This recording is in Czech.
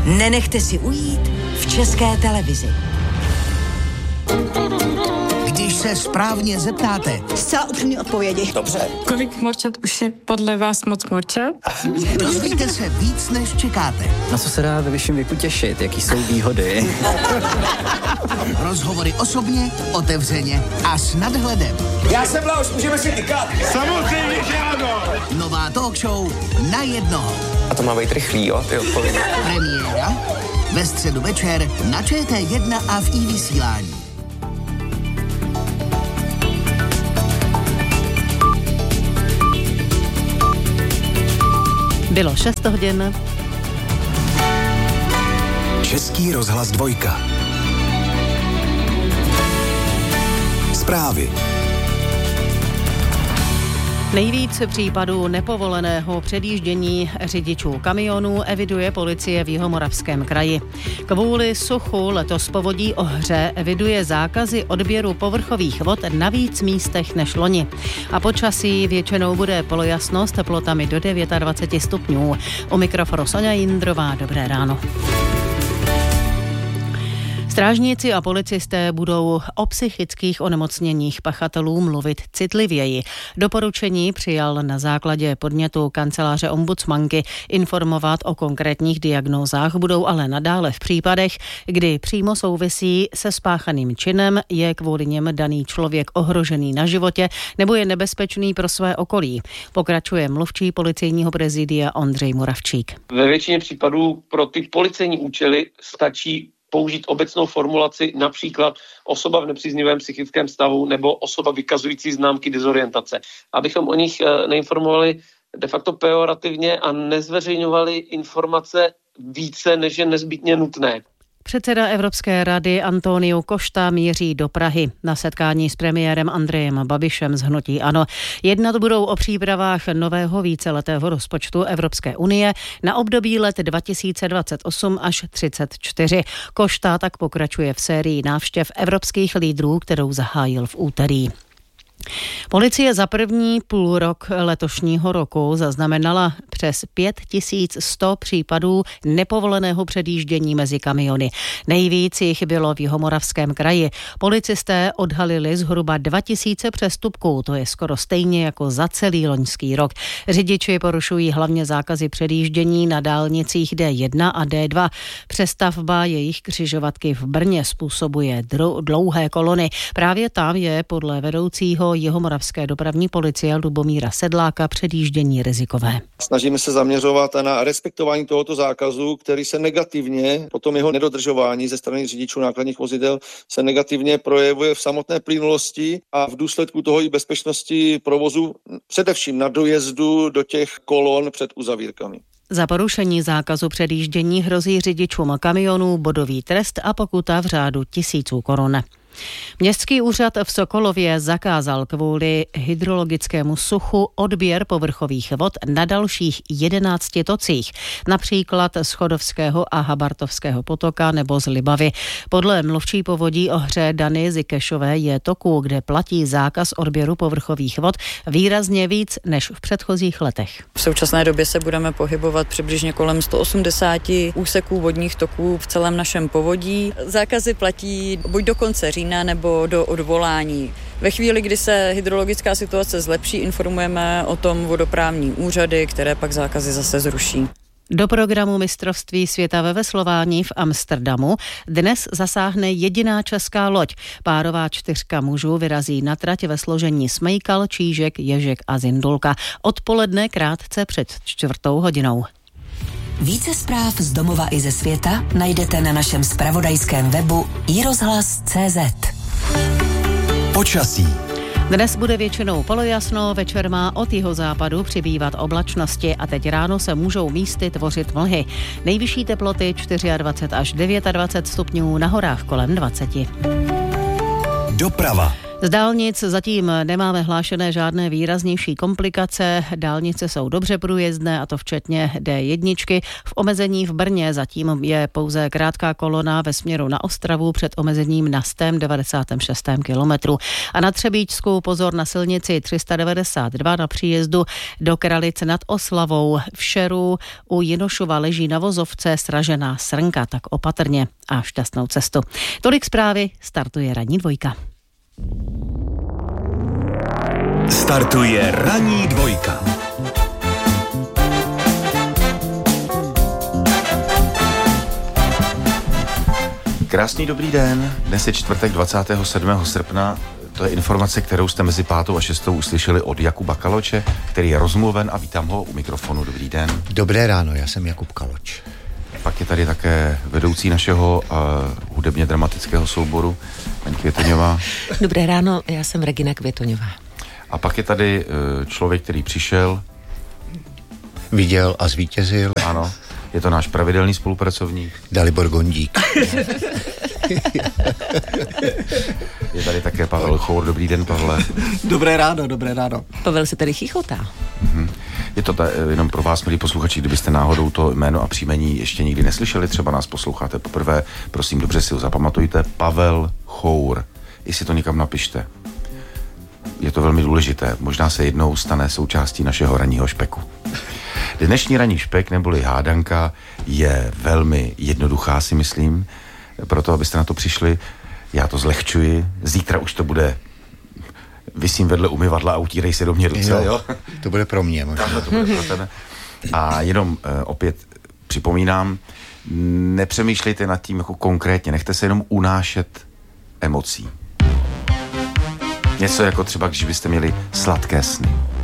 Nenechte si ujít v České televizi. Když se správně zeptáte. Zcela upřímné odpovědi. Dobře. Kolik morčat už je podle vás moc morčat? Dozvíte se víc, než čekáte. Na co se dá ve vyšším věku těšit? Jaký jsou výhody? Rozhovory osobně, otevřeně a s nadhledem. Já jsem Blaus, můžeme si tykat. Samozřejmě, že ano. Nová talk show na jednoho. A to má být rychlý, jo, ty odpovědi. Premiéra ve středu večer na ČT1 a v iVysílání. Bylo 6 hodin. Český rozhlas 2. Zprávy. Nejvíc případů nepovoleného předjíždění řidičů kamionů eviduje policie v Jihomoravském kraji. Kvůli suchu letos povodí Ohře eviduje zákazy odběru povrchových vod na víc místech než loni. A počasí většinou bude polojasno s teplotami do 29 stupňů. U mikrofonu Sonja Jindrová, dobré ráno. Strážníci a policisté budou o psychických onemocněních pachatelů mluvit citlivěji. Doporučení přijal na základě podnětu kanceláře ombudsmanky. Informovat o konkrétních diagnózách budou ale nadále v případech, kdy přímo souvisí se spáchaným činem, je kvůli něm daný člověk ohrožený na životě nebo je nebezpečný pro své okolí. Pokračuje mluvčí policejního prezidia Ondřej Moravčík. Ve většině případů pro ty policejní účely stačí použít obecnou formulaci, například osoba v nepříznivém psychickém stavu nebo osoba vykazující známky dezorientace. Abychom o nich neinformovali de facto pejorativně a nezveřejňovali informace více, než je nezbytně nutné. Předseda Evropské rady Antonio Costa míří do Prahy na setkání s premiérem Andrejem Babišem z hnutí ANO. Jednat budou o přípravách nového víceletého rozpočtu Evropské unie na období let 2028 až 2034. Costa tak pokračuje v sérii návštěv evropských lídrů, kterou zahájil v úterý. Policie za první půlrok letošního roku zaznamenala přes 5100 případů nepovoleného předjíždění mezi kamiony. Nejvíc jich bylo v Jihomoravském kraji. Policisté odhalili zhruba 2000 přestupků, to je skoro stejně jako za celý loňský rok. Řidiči porušují hlavně zákazy předjíždění na dálnicích D1 a D2. Přestavba jejich křižovatky v Brně způsobuje dlouhé kolony. Právě tam je podle vedoucího Jihomoravské dopravní policie Lubomíra Sedláka předjíždění rizikové. Snažíme se zaměřovat na respektování tohoto zákazu, který se negativně, potom jeho nedodržování ze strany řidičů nákladních vozidel se negativně projevuje v samotné plynulosti a v důsledku toho i bezpečnosti provozu, především na dojezdu do těch kolon před uzavírkami. Za porušení zákazu předjíždění hrozí řidičům kamionů bodový trest a pokuta v řádu 1000 korun. Městský úřad v Sokolově zakázal kvůli hydrologickému suchu odběr povrchových vod na dalších 11 tocích, například z Chodovského a Habartovského potoka nebo z Libavy. Podle mluvčí povodí Ohře Dany Zikešové je toků, kde platí zákaz odběru povrchových vod výrazně víc než v předchozích letech. V současné době se budeme pohybovat přibližně kolem 180 úseků vodních toků v celém našem povodí. Zákazy platí buď do konce října nebo do odvolání. Ve chvíli, kdy se hydrologická situace zlepší, informujeme o tom vodoprávní úřady, které pak zákazy zase zruší. Do programu mistrovství světa ve veslování v Amsterdamu dnes zasáhne jediná česká loď. Párová 4 mužů vyrazí na trať ve složení Smejkal, Čížek, Ježek a Zindulka. Odpoledne krátce před 4:00. Více zpráv z domova i ze světa najdete na našem zpravodajském webu iRozhlas.cz. Počasí. Dnes bude většinou polojasno, večer má od jihozápadu přibývat oblačnosti a teď ráno se můžou místy tvořit mlhy. Nejvyšší teploty 24 až 29 stupňů, na horách kolem 20. Doprava. Z dálnic zatím nemáme hlášené žádné výraznější komplikace. Dálnice jsou dobře průjezdné, a to včetně D1. V omezení v Brně zatím je pouze krátká kolona ve směru na Ostravu před omezením na 196. kilometru. A na Třebíčsku pozor na silnici 392 na příjezdu do Kralic nad Oslavou. V Šeru u Jinošova leží na vozovce sražená srnka, tak opatrně a šťastnou cestu. Tolik zprávy, startuje ranní dvojka. Startuje ranní dvojka. Krásný dobrý den. Dnes je čtvrtek 27. srpna. To je informace, kterou jste mezi 5. a 6. uslyšeli od Jakuba Kaloče, který je rozmluven, a vítám ho u mikrofonu. Dobrý den. Dobré ráno, já jsem Jakub Kaloč. Pak je tady také vedoucí našeho hudebně dramatického souboru, paní Květoňová. Dobré ráno, já jsem Regina Květoňová. A pak je tady člověk, který přišel. Viděl a zvítězil. Ano, je to náš pravidelný spolupracovník. Dalibor Gondík. Je tady také Pavel Chour. Dobrý den, Pavle. Dobré ráno, dobré ráno. Pavel se tady chichotá. Je to jenom pro vás, milí posluchači, kdybyste náhodou to jméno a příjmení ještě nikdy neslyšeli, třeba nás posloucháte poprvé, prosím, dobře si ho zapamatujte. Pavel Chour. Jestli to někam napište. Je to velmi důležité. Možná se jednou stane součástí našeho ranního špeku. Dnešní ranní špek neboli hádanka je velmi jednoduchá, si myslím. Proto, abyste na to přišli, já to zlehčuji. Zítra už to bude visím vedle umyvadla a utírej se do mě ruce, jo? To bude pro mě možná. To bude pro tebe. A jenom opět připomínám, nepřemýšlejte nad tím jako konkrétně, nechte se jenom unášet emocí. Něco jako třeba, když byste měli sladké sny.